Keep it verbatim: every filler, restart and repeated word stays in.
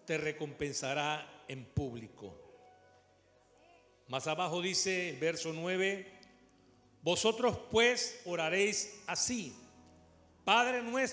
te recompensará en público. Más abajo dice el verso nueve: vosotros pues oraréis así: Padre nuestro